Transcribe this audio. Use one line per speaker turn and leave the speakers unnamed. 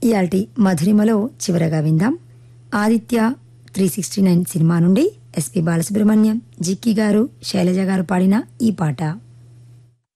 ఇయాల్టి మధురిమలో చివరగా విందాం ఆదిత్య 369 సినిమా నుండి ఎస్పి బాలసుబ్రహ్మణ్యం, జిక్కి గారు, శైలజ గారు పాడిన ఈ పాట.